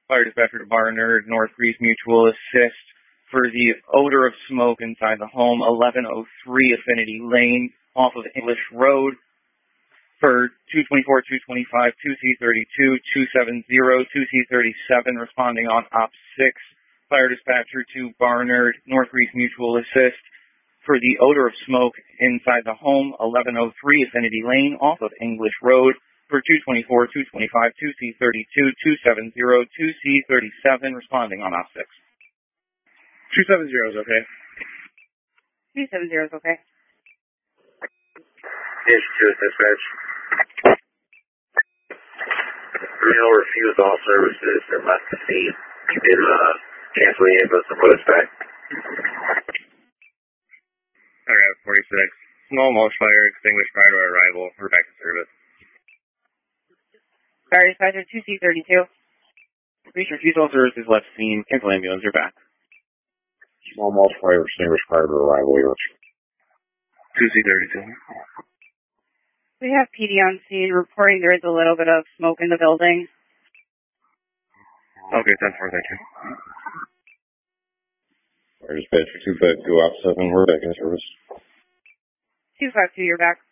Fire dispatcher to Barnard, North Greece Mutual Assist for the odor of smoke inside the home, 1103 Affinity Lane, off of English Road, for 224, 225, 2C32, 270, 2C37, responding on Op 6. Fire dispatcher to Barnard, North Greece Mutual Assist for the odor of smoke inside the home, 1103 Affinity Lane, off of English Road, for 224, 225, 2C32, 270, 2C37, responding on Op 6. 270 is okay. 270 is okay. Issue dispatch. Criminal refused all services and left the scene. You can cancel the ambulance and put us back. Alright, 46. Small mulch fire extinguished prior to arrival. We're back to service. Fire dispatcher 2C32. Police refused all services left scene. Cancel ambulance. You're back. Small mulch fire extinguished prior to arrival. 2C32. We have PD on scene reporting there is a little bit of smoke in the building. Okay, 10-4, thank you. Fire dispatcher 252 Op 7. We're back in service. 252, you're back.